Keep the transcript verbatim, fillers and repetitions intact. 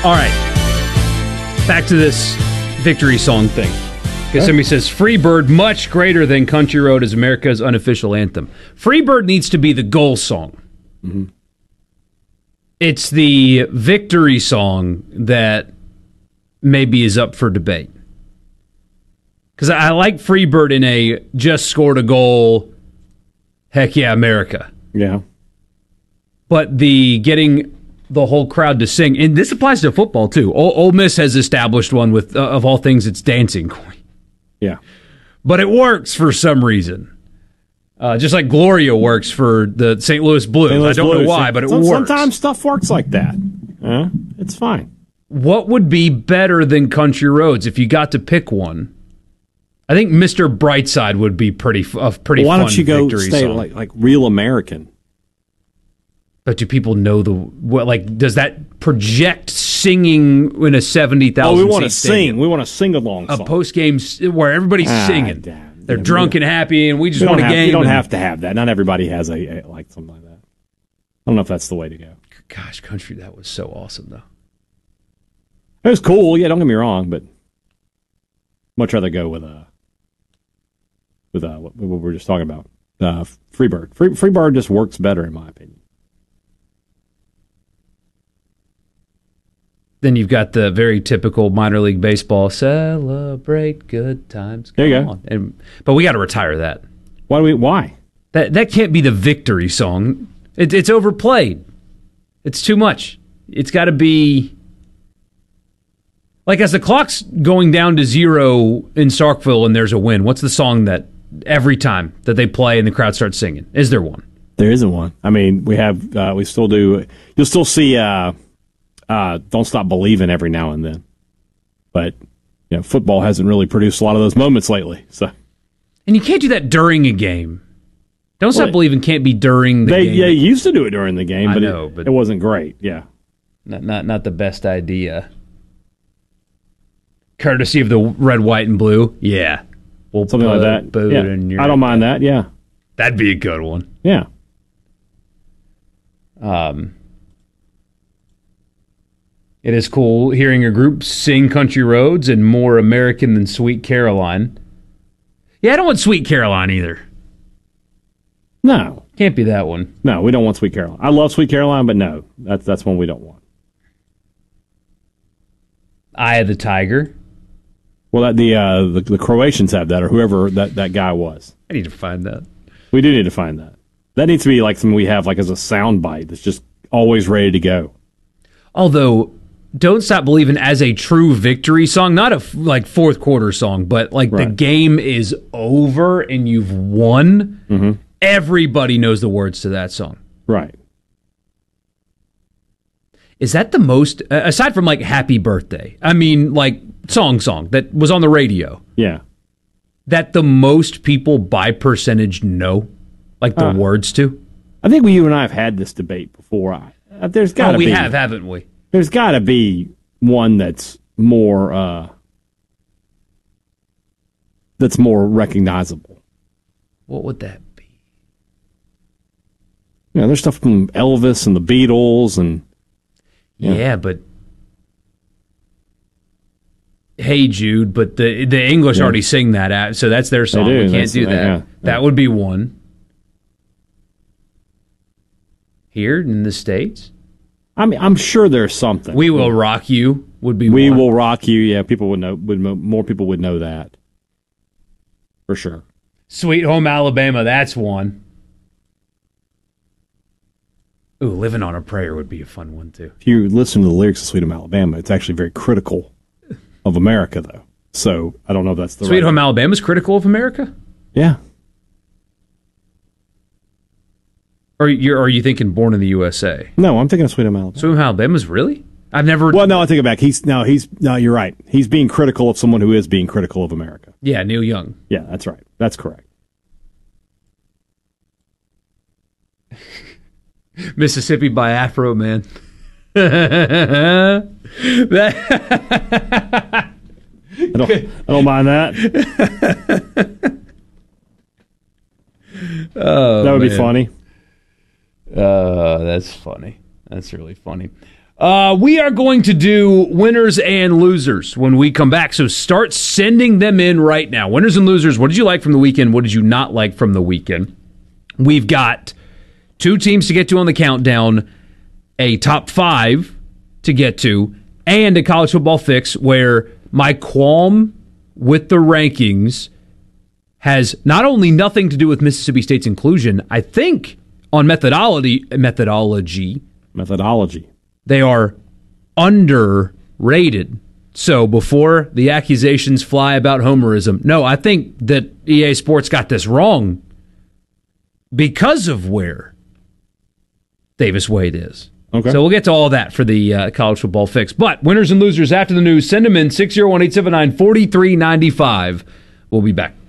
All right. Back to this victory song thing. Because somebody says, Freebird, much greater than Country Road is America's unofficial anthem. Freebird needs to be the goal song. Mm-hmm. It's the victory song that maybe is up for debate. Because I like Freebird in a just scored a goal, heck yeah, America. Yeah. But the getting the whole crowd to sing, and this applies to football too. Ole, Ole Miss has established one with, uh, of all things, it's Dancing Queen. Yeah. But it works for some reason. Uh, just like Gloria works for the Saint Louis Blues. Saint Louis I don't Blues. know why, but it Some, works. Sometimes stuff works like that. Uh, it's fine. What would be better than Country Roads if you got to pick one? I think Mister Brightside would be pretty a pretty well, why fun don't you go victory stay song. like like Real American? But do people know the what? Like, does that project singing in a seventy thousand? Oh, we want to stadium? sing. We want to sing along. A song. post game where everybody's Ah, singing. damn. They're Yeah, drunk and happy, and we just we want a have, game. You don't and, have to have that. Not everybody has a, a like something like that. I don't know if that's the way to go. Gosh, country, that was so awesome, though. It was cool. Yeah, don't get me wrong, but much rather go with uh with uh what, what we were just talking about. Uh, Freebird. Free Freebird just works better in my opinion. Then you've got the very typical minor league baseball celebrate good times. There you go. On. And, but we got to retire that. Why do we? Why? That that can't be the victory song. It, it's overplayed. It's too much. It's got to be like as the clock's going down to zero in Starkville and there's a win. What's the song that every time that they play and the crowd starts singing? Is there one? There isn't one. I mean, we have. Uh, we still do. You'll still see. Uh, Uh, Don't Stop Believing every now and then. But, you know, football hasn't really produced a lot of those moments lately. So, And you can't do that during a game. Don't Stop well, Believing can't be during the they, game. Yeah, you used to do it during the game, I but, know, it, but it wasn't great. Yeah. Not, not, not the best idea. Courtesy of the red, white, and blue. Yeah. We'll Something like that. boot Yeah. in your I don't mind that. Yeah. That'd be a good one. Yeah. Um... It is cool hearing a group sing Country Roads and More American Than Sweet Caroline. Yeah, I don't want Sweet Caroline either. No. Can't be that one. No, we don't want Sweet Caroline. I love Sweet Caroline, but no, that's that's one we don't want. Eye of the Tiger. Well, that, the, uh, the the Croatians have that, or whoever that, that guy was. I need to find that. We do need to find that. That needs to be like something we have like as a sound bite that's just always ready to go. Although, Don't Stop Believing as a true victory song, not a f- like fourth quarter song, but like Right. the game is over and you've won. Mm-hmm. Everybody knows the words to that song. Right. Is that the most, uh, aside from like Happy Birthday, I mean like song song that was on the radio, Yeah. that the most people by percentage know, like the Uh, words to? I think we, you and I have had this debate before. I, uh, there's got to Oh, we be. have, haven't we? There's got to be one that's more uh, that's more recognizable. What would that be? You know, there's stuff from Elvis and the Beatles and Yeah, Yeah. but Hey Jude, but the the English Yeah. already sing that out, so that's their song. do. We can't That's- do that. yeah, yeah. That would be one. Here in the States, I mean, I'm sure there's something. We Will Rock You would be We one. Will Rock You. Yeah, people would know. Would mo- more people would know that for sure. Sweet Home Alabama, that's one. Ooh, Living on a Prayer would be a fun one too. If you listen to the lyrics of Sweet Home Alabama, it's actually very critical of America, though. So I don't know if that's the Sweet right. Home Alabama is critical of America? Yeah. Or you're, or are you thinking Born in the U S A? No, I'm thinking of Sweet Home Alabama. Sweet Home Alabama's really? I've never. Well, no, I take it back. He's no, he's no. You're right. He's being critical of someone who is being critical of America. Yeah, Neil Young. Yeah, that's right. That's correct. Mississippi by Afro Man. that, I don't, I don't mind that. oh, That would man. be funny. Uh, that's funny. That's really funny. Uh, we are going to do winners and losers when we come back, so start sending them in right now. Winners and losers, what did you like from the weekend? What did you not like from the weekend? We've got two teams to get to on the countdown, a top five to get to, and a college football fix where my qualm with the rankings has not only nothing to do with Mississippi State's inclusion, I think on methodology, methodology, methodology, they are underrated. So before the accusations fly about homerism, no, I think that E A Sports got this wrong because of where Davis Wade is. Okay. So we'll get to all that for the uh, college football fix. But winners and losers after the news, send them in six oh one, eight seven nine, four three nine five. We'll be back.